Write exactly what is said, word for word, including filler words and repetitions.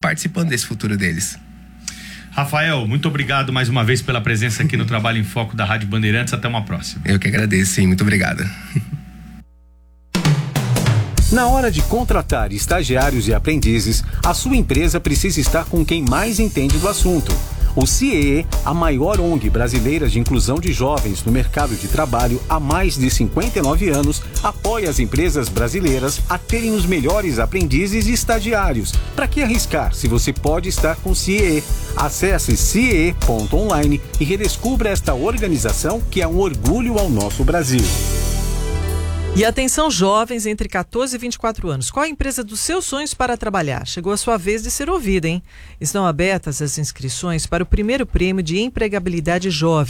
participando desse futuro deles. Rafael, muito obrigado mais uma vez pela presença aqui no Trabalho em Foco da Rádio Bandeirantes. Até uma próxima. Eu que agradeço, sim. Muito obrigado. Na hora de contratar estagiários e aprendizes, a sua empresa precisa estar com quem mais entende do assunto. O C I E, a maior O N G brasileira de inclusão de jovens no mercado de trabalho há mais de cinquenta e nove anos, apoia as empresas brasileiras a terem os melhores aprendizes e estagiários. Para que arriscar se você pode estar com o C I E? Acesse C I E ponto online e redescubra esta organização que é um orgulho ao nosso Brasil. E atenção, jovens entre catorze e vinte e quatro anos. Qual a empresa dos seus sonhos para trabalhar? Chegou a sua vez de ser ouvida, hein? Estão abertas as inscrições para o primeiro prêmio de empregabilidade jovem.